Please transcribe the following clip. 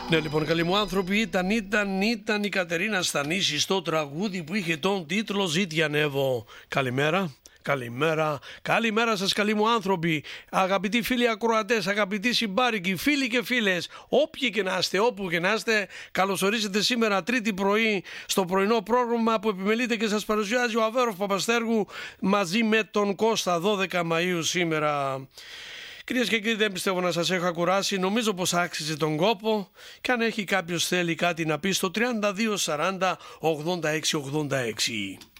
Ναι, λοιπόν, καλοί μου άνθρωποι, ήταν η Κατερίνα Στανίση στο τραγούδι που είχε τον τίτλο «Ζήτη ανέβω». Καλημέρα. Καλημέρα σας, καλοί μου άνθρωποι, αγαπητοί φίλοι ακροατές, αγαπητοί συμπάρικοι, φίλοι και φίλες, όποιοι και να είστε, όπου και να είστε, καλωσορίζετε σήμερα Τρίτη πρωί στο πρωινό πρόγραμμα που επιμελείται και σας παρουσιάζει ο Αβέροφ Παπαστέργου μαζί με τον Κώστα, 12 Μαΐου σήμερα. Κυρίες και κύριοι, δεν πιστεύω να σας έχω κουράσει, νομίζω πως άξιζε τον κόπο και αν έχει κάποιος θέλει κάτι να πει στο 32 40 86 86.